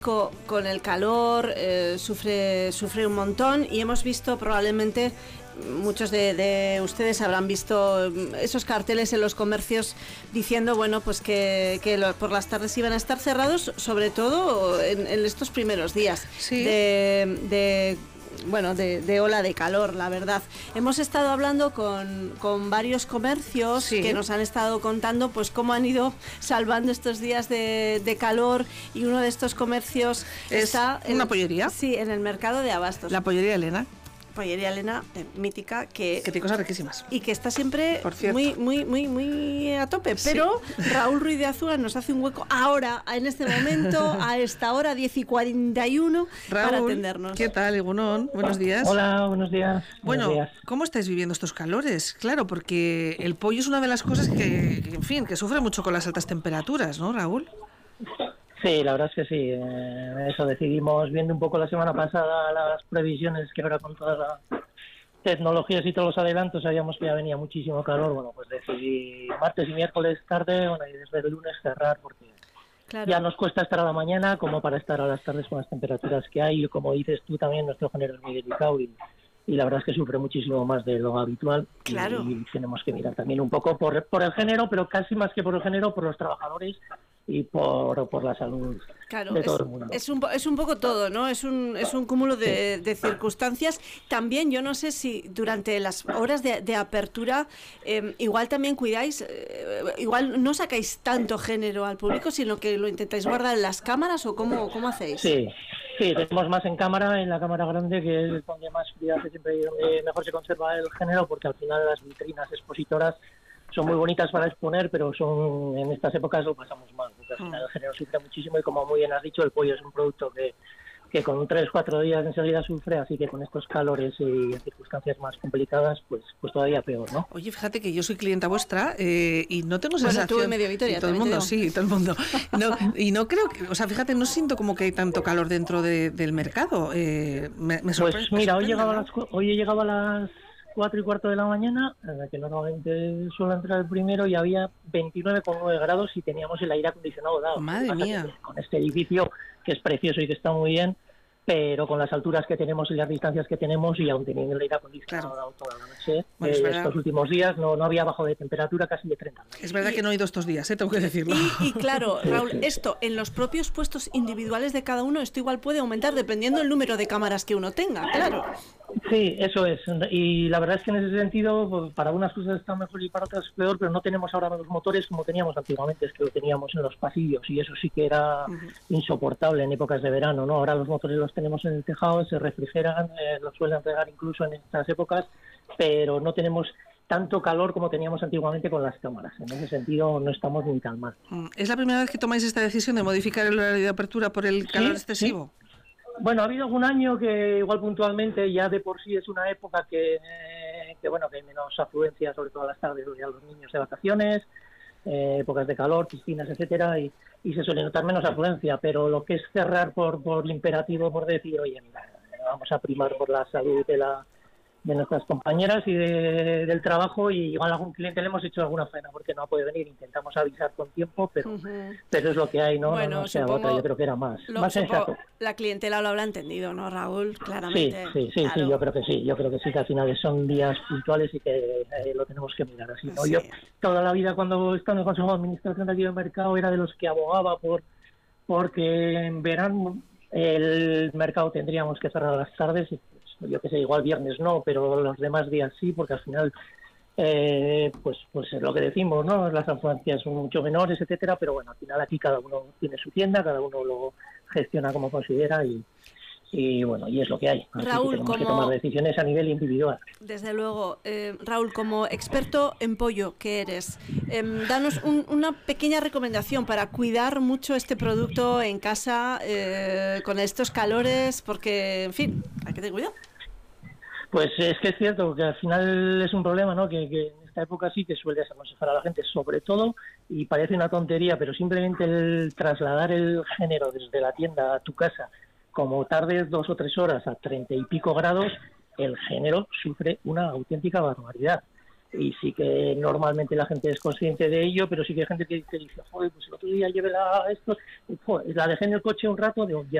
Con el calor sufre un montón, y hemos visto probablemente, muchos de ustedes habrán visto esos carteles en los comercios diciendo, bueno, pues que por las tardes iban a estar cerrados, sobre todo en estos primeros días, sí, de ola de calor, la verdad. Hemos estado hablando con varios comercios, sí, que nos han estado contando pues cómo han ido salvando estos días de calor, y uno de estos comercios está una pollería. Sí, en el mercado de abastos. La pollería Elena. Pollería Elena, mítica, que tiene cosas riquísimas y que está siempre muy a tope, sí. Pero Raúl Ruiz de Azúa nos hace un hueco ahora, en este momento, a esta hora 10:41, para atendernos. ¿Qué tal, Egunon? Buenos días. Hola, buenos días. Bueno, buenos días. ¿Cómo estáis viviendo estos calores? Claro, porque el pollo es una de las cosas que sufre mucho con las altas temperaturas, ¿no, Raúl? Sí, la verdad es que sí. Eso decidimos, viendo un poco la semana pasada las previsiones, que ahora con todas las tecnologías y todos los adelantos sabíamos que ya venía muchísimo calor. Bueno, pues decidí martes y miércoles tarde, y desde el lunes cerrar, porque ya nos cuesta estar a la mañana como para estar a las tardes con las temperaturas que hay. Y como dices tú también, nuestro género es muy delicado y la verdad es que sufre muchísimo más de lo habitual. Claro. Y tenemos que mirar también un poco por el género, pero casi más que por el género, por los trabajadores y por la salud, claro, de todo el mundo. Es un poco todo, ¿no? Es un cúmulo de circunstancias. También, yo no sé si durante las horas de apertura igual también cuidáis, igual no sacáis tanto género al público, sino que lo intentáis guardar en las cámaras, ¿o cómo hacéis? Sí, tenemos más en la cámara grande, que es donde más cuidado, siempre donde mejor se conserva el género, porque al final las vitrinas expositoras son muy bonitas para exponer, pero en estas épocas lo pasamos mal, porque al final el género sufre muchísimo, y como muy bien has dicho, el pollo es un producto que con 3-4 días enseguida sufre, así que con estos calores y circunstancias más complicadas, pues todavía peor, ¿no? Oye, fíjate que yo soy clienta vuestra y no tengo sensación... Bueno, tú en Medio Vitoria, todo el mundo, sí, todo el mundo. Y no creo que... O sea, fíjate, no siento como que hay tanto calor dentro del mercado. Me sorprende. Pues mira, hoy he llegado a las 4:15 de la mañana, que normalmente suele entrar el primero, y había 29,9 grados y teníamos el aire acondicionado dado. Madre mía. Con este edificio, que es precioso y que está muy bien, pero con las alturas que tenemos y las distancias que tenemos, y aún teniendo el aire acondicionado dado toda la noche, estos últimos días no había bajo de temperatura casi de 30 grados. Es verdad que no he ido estos días, tengo que decirlo. Y claro, Raúl, esto en los propios puestos individuales de cada uno, esto igual puede aumentar dependiendo del número de cámaras que uno tenga, claro. Sí, eso es. Y la verdad es que en ese sentido, pues, para unas cosas está mejor y para otras peor, pero no tenemos ahora los motores como teníamos antiguamente, es que lo teníamos en los pasillos, y eso sí que era insoportable en épocas de verano, ¿no? Ahora los motores los tenemos en el tejado, se refrigeran, los suelen regar incluso en estas épocas, pero no tenemos tanto calor como teníamos antiguamente con las cámaras. En ese sentido no estamos ni tan mal. ¿Es la primera vez que tomáis esta decisión de modificar el horario de apertura por el calor excesivo? Sí. Bueno, ha habido algún año que igual puntualmente, ya de por sí es una época que hay menos afluencia, sobre todo a las tardes, a los niños de vacaciones, épocas de calor, piscinas, etcétera, y se suele notar menos afluencia, pero lo que es cerrar por imperativo, por decir, oye, mira, vamos a primar por la salud de nuestras compañeras y del trabajo, y igual a algún cliente le hemos hecho alguna faena porque no puede venir, intentamos avisar con tiempo, pero es lo que hay, ¿no? Bueno, no sea otra, yo creo que era más sensato. La clientela lo habrá entendido, ¿no, Raúl? Claramente. Sí, yo creo que sí, que al final son días puntuales y que lo tenemos que mirar así, ¿no? Sí. Yo toda la vida, cuando estaba en el Consejo de Administración de aquí del mercado, era de los que abogaba porque en verano el mercado tendríamos que cerrar a las tardes, y yo que sé, igual viernes no, pero los demás días sí, porque al final pues es lo que decimos, ¿no? Las afluencias son mucho menores, etcétera, pero bueno, al final aquí cada uno tiene su tienda, cada uno lo gestiona como considera, y bueno, y es lo que hay. Así Raúl, que tenemos que tomar decisiones a nivel individual. Desde luego. Raúl, como experto en pollo que eres, danos una pequeña recomendación para cuidar mucho este producto en casa con estos calores, porque, en fin, hay que tener cuidado. Pues es que es cierto que al final es un problema, ¿no? Que en esta época sí que suele aconsejar a la gente, sobre todo, y parece una tontería, pero simplemente el trasladar el género desde la tienda a tu casa, como tardes 2 o 3 horas a 30 y pico grados, el género sufre una auténtica barbaridad. y sí que normalmente la gente es consciente de ello, pero sí que hay gente que dice, joder, pues el otro día llevé esto, joder, la dejé en el coche un rato, digo, ya